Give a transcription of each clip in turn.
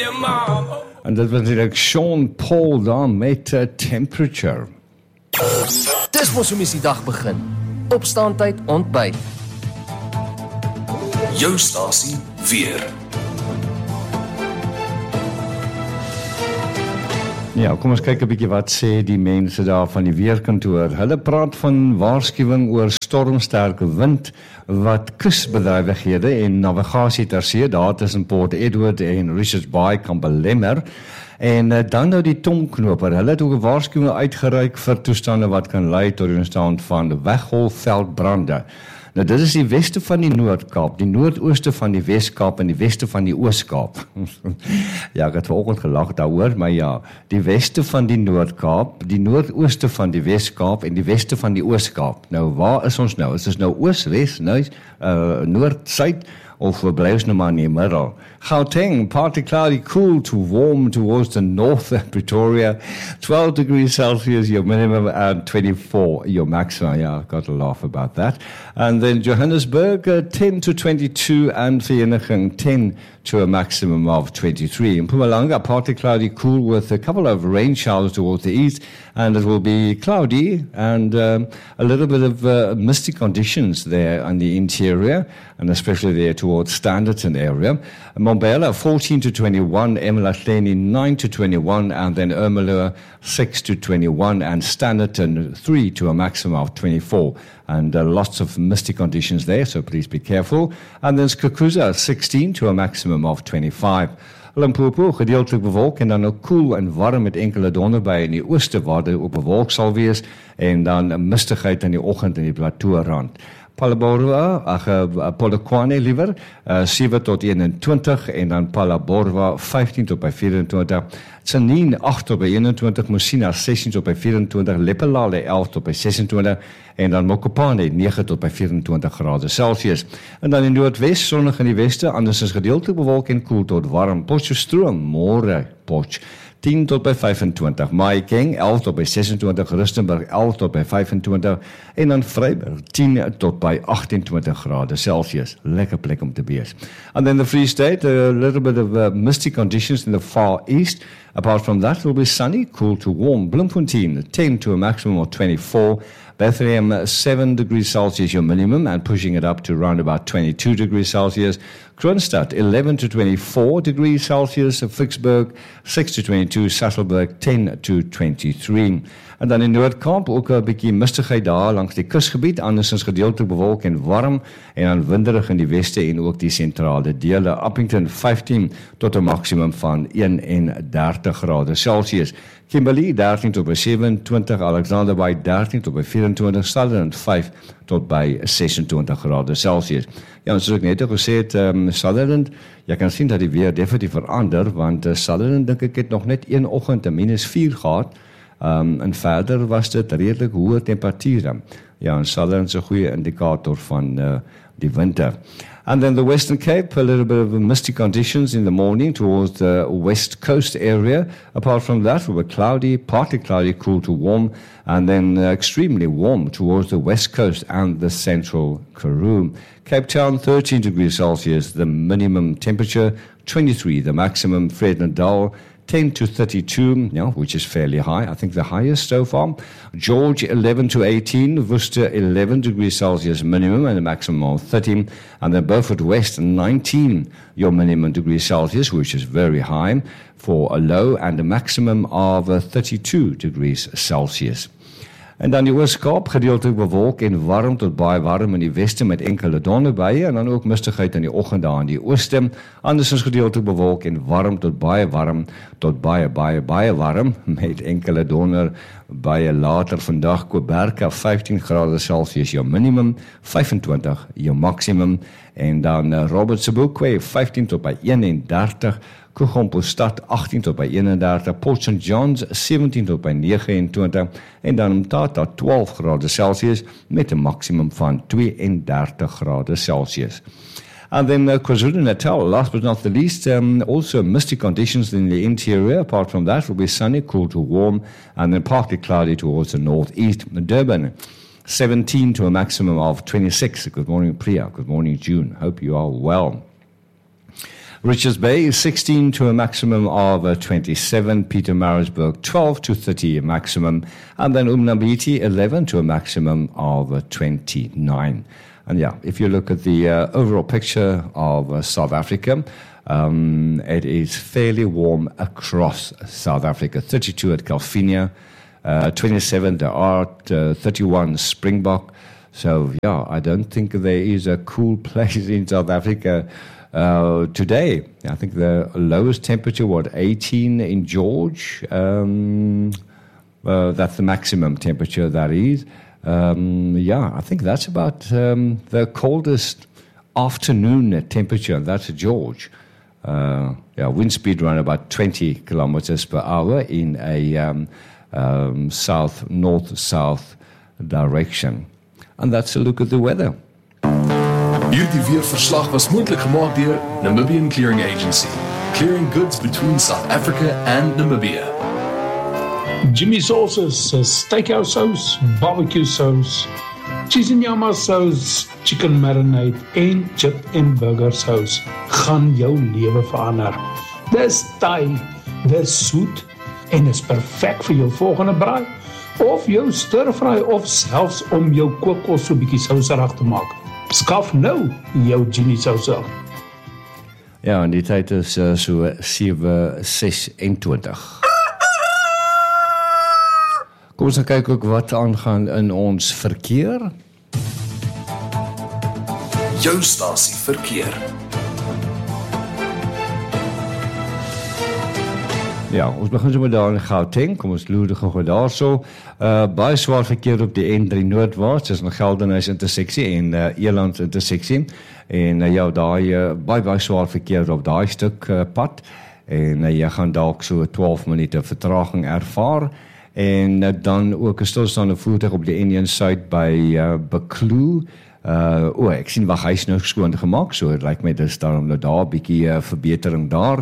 your mom. En dit was natuurlijk Sean Paul dan met Temperature. Dis mos hoe mens die dag begin. Opstaantyd, ontbyt. Jou stasie weer. Ja, kom ons kyk 'n bietjie wat sê die mense daar van die weerkantoor. Hulle praat van waarskuwing oor stormsterke wind wat kusbedrywighede en navigasie ter see daar tussen Port Edward en Richards Bay kan belemmer. En dan nou die tomknoper. Hulle het ook 'n waarskuwing uitgereik vir toestande wat kan lei tot die ontstaan van weggolfveldbrande. Nou dit is die weste van die Noord-Kaap, die noordooste van die Wes-Kaap en die weste van die Oos-Kaap. Ja, ek het vanoggend gelag daaroor, maar ja, die weste van die Noord-Kaap, die noordooste van die Wes-Kaap en die weste van die Oos-Kaap. Nou waar is ons nou? Is ons nou Oos, Wes, Noord, Suid? Of we bly ons nou maar in die middel. Gauteng, partly cloudy, cool to warm towards the north of Pretoria. 12 degrees Celsius, your minimum, and 24, your maximum. Yeah, I've got to laugh about that. And then Johannesburg, 10 to 22, and Vereeniging, 10 to a maximum of 23. In Mpumalanga, partly cloudy, cool with a couple of rain showers towards the east, and it will be cloudy and a little bit of misty conditions there on the interior, and especially there towards Standerton area. Mbombela 14 to 21, eMalahleni 9 to 21, and then Ermelo 6 to 21, and Standerton 3 to a maximum of 24. And lots of misty conditions there, so please be careful. And then Skukuza 16 to a maximum of 25. Limpopo gedeeltelik bewolk en dan ook koel en warm met enkele donderbuie in die ooste waar dit ook bewolk sal wees en dan 'n mistigheid in die oggend in die plateaurand. Polokwane liewer, 7 tot 21 en dan Phalaborwa 15 tot by 24, Tsenin 8 tot by 21, Musina 16 tot by 24, Lepelale 11 tot by 26 en dan Mokopane 9 tot by 24 grade Celsius. En dan in Noordwes sonnig in die weste, andersins gedeeltelik bewolk en koel tot warm. Potchefstroom môre Potch 10 tot by 25, Mahikeng 11 tot by 26, Rustenburg 11 tot by 25 en dan Vryburg 10 tot by 28 grade Celsius. Lekker plek om te wees. And then the Free State, a little bit of misty conditions in the far east. Apart from that, it will be sunny, cool to warm. Bloemfontein 10 to a maximum of 24. Bethlehem 7 degrees Celsius your minimum and pushing it up to around about 22 degrees Celsius. Kroonstad 11 to 24 degrees Celsius. Vicksburg 6 to 22. Sasolburg 10 to 23. En dan in Noord-Kaap ook 'n bietjie mistigheid daar langs die kusgebied, andersins gedeeltelik bewolk en warm en dan winderig in die weste en ook die sentrale dele. Upington 15 tot 'n maksimum van 31 grade Celsius. Kimberley 13 tot by 27, Alexander Bay 13 tot by 24, Sutherland 5 tot by 26 grade Celsius. Ja, en soos ek net gesê het, Sutherland, jy kan sien dat die weer definitief verander, want Sutherland dink ek het nog net een oggend 'n -4 gehad. En verder was dit redelik hoë temperature. Ja, en Sutherland is 'n goeie indikator van die winter. And then the Western Cape, a little bit of misty conditions in the morning towards the west coast area. Apart from that, we were cloudy, partly cloudy, cool to warm, and then extremely warm towards the west coast and the central Karoo. Cape Town, 13 degrees Celsius, the minimum temperature, 23, the maximum. Fred Nadal, 10 to 32, which is fairly high. I think the highest so far. George, 11 to 18. Worcester, 11 degrees Celsius minimum and a maximum of 13. And then Beaufort West, 19, your minimum degrees Celsius, which is very high, for a low and a maximum of 32 degrees Celsius. En dan die Oos-Kaap, gedeeltelik bewolk en warm tot baie warm in die weste met enkele donderbuie en dan ook mistigheid in die oggend daar in die ooste. Andersins gedeeltelik bewolk en warm tot baie warm tot baie warm met enkele donderbuie later vandag. Koberka 15 grade Celsius jou minimum, 25 jou maksimum en dan Robert Sobukwe 15 tot by 31. Kogompostad 18 tot by 31, Port St. John's 17 tot by 29 en dan Mthatha 12 grade Celsius met 'n maksimum van 32 grade Celsius. And then KwaZulu-Natal, last but not the least, also misty conditions in the interior. Apart from that, will be sunny, cool to warm, and then partly cloudy towards the northeast. Durban 17 to a maximum of 26. Good morning, Priya. Good morning, June. Hope you are well. Richards Bay 16 to a maximum of 27, Pietermaritzburg 12 to 30 maximum, and then Umnambiti 11 to a maximum of 29. And yeah, if you look at the overall picture of South Africa, it is fairly warm across South Africa. 32 at Calvinia, 27 the Art, 31 Springbok. So yeah, I don't think there is a cool place in South Africa today. I think the lowest temperature, 18 in George. That's the maximum temperature that is. Yeah, I think that's about the coldest afternoon temperature. That's George. Yeah, wind speed around about 20 kilometers per hour in a north-south direction. And that's a look at the weather. Hierdie weerverslag was moontlik gemaak deur Namibian Clearing Agency, clearing goods between South Africa and Namibia. Jimmy Sauce's steakhouse sauce, barbecue sauce, cheese and nyama sauce, chicken marinade en chip en burger sauce gaan jou lewe verander. Dis Thai, dis soet en is perfek vir jou volgende braai of jou stir-fry of selfs om jou kookkos so bietjie souserig te maak. Skaf nou jou Jimmy Sauce. Ja, en die tyd is so 7:26. Kom ons kyk ook wat aangaan in ons verkeer. Jou stasie verkeer. Ja, ons begin so met daar in Gauteng, kom ons loer gou daarso. Baie swaar verkeer op die N3 noordwaarts, dis in Geldenhuys interseksie en Eland interseksie. En ja, daai baie swaar verkeer op daai stuk pad. En jy gaan dalk so 12 minute vertraging ervaar. En dan ook 'n stilstaande voertuig op die N1 Suid by Bekloo. Ek sien wag, hy's nou skoon gemaak, so dit lyk my dis daarom nou daar 'n bietjie verbetering daar.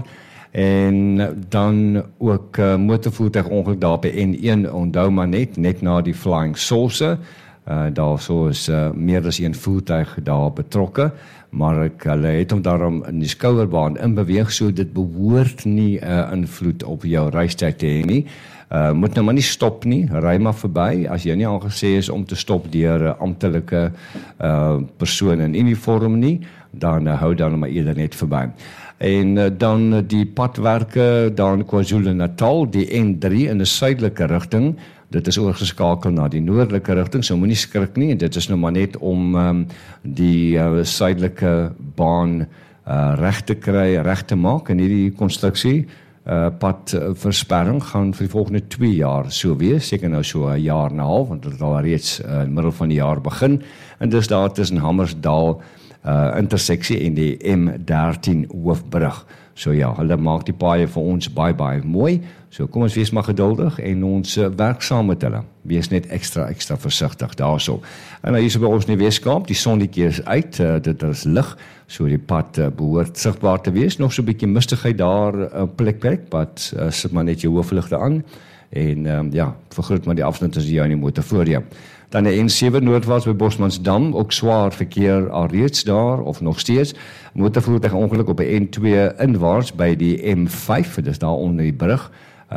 En dan ook motorvoertuig ongeluk daar by N1, onthou maar net na die Flying Saucer. Daar so is meer as een voertuig daar betrokke, maar hulle het hom daarom in die skouerbaan inbeweeg, so dit behoort nie invloed op jou reistyd te hê nie. Moet nou maar nie stop nie, ry maar verby, as jy nie aangesê is om te stop deur 'n amptelike persoon in uniform nie, dan hou dan maar eerder net verby. En dan die padwerke daar in KwaZulu-Natal, die N3 in 'n suidelike rigting, dit is oorgeskakel na die noordelike rigting, so moenie skrik nie, dit is nou maar net om die suidelike baan reg te kry, reg te maak, en hierdie konstruksie, padversperring gaan vir die volgende 2 jaar so wees, seker nou so 'n jaar en 'n half, want dit het al reeds in die middel van die jaar begin, en dis daar tussen Hammersdal interseksie en die M13 hoofbrug. So ja, hulle maak die paaie vir ons baie mooi, so kom ons wees maar geduldig en ons werk saam met hulle. Wees net extra versigtig daarso. En nou hier so by ons in die Weskaap, die sonnetjie is uit, dit is lig, so die pad behoort sigbaar te wees, nog so 'n bietjie mistigheid daar plek, pad sit maar net jou hoofligte aan, en ja, vergroot maar die afstand as jy in die motor voor jou. Dan die N7 noordwaarts by Bosmansdam, ook swaar verkeer alreeds daar, of nog steeds. Motorvoertuig ongeluk op die N2 inwaarts by die M5, dis daar onder die brug.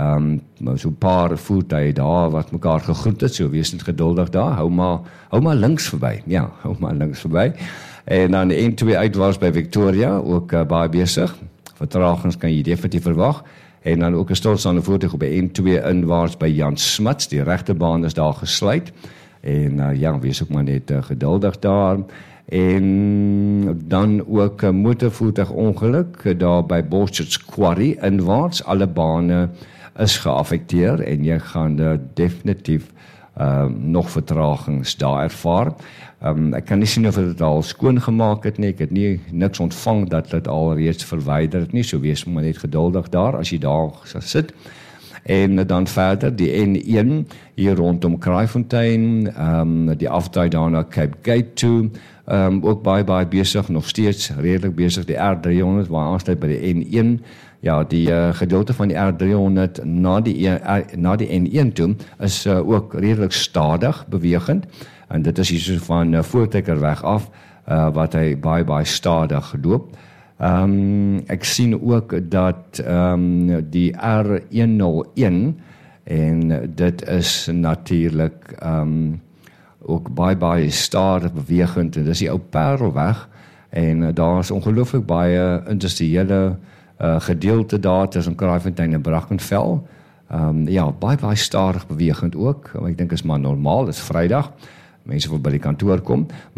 So 'n paar voertuie daar wat mekaar gegroet het, so wees net geduldig daar, hou maar links verby, ja, hou maar links verby. En dan die N2 uitwaarts by Victoria, ook baie besig, vertragings kan jy definitief verwag. En dan ook 'n stilstaande voertuig op die N2 inwaarts by Jan Smuts, die regterbaan is daar gesluit. En ja, wees ook maar net geduldig daar. En dan ook 'n motorvoertuig ongeluk daar by Boschert's Quarry inwaarts. Alle bane is geaffekteer en jy gaan definitief nog vertragings daar ervaar. Ek kan nie sien of dit al skoon gemaak het nie, ek het niks ontvang dat dit al reeds verwyder het nie, so wees maar net geduldig daar as jy daar sit. En dan verder die N1 hier rondom Kraaifontein, die afdraai daar na Cape Gate toe, ook baie besig, nog steeds redelik besig, die R300 waar aansluit by die N1. Ja, die gedeelte van die R300 na die N1 toe is ook redelik stadig bewegend, en dit is hier so van Voortrekkerweg af, wat hy baie stadig loop. Ek sien ook dat die R101 en dit is natuurlik ook baie stadig bewegend en dis die ou Parelweg en daar is ongelooflik baie industriële gedeelte daar tussen Kraaifontein en Brackenfell. Ja, baie stadig bewegend ook. Ek dink is maar normaal, dit is Vrydag. Mense wil by die kantoor kom,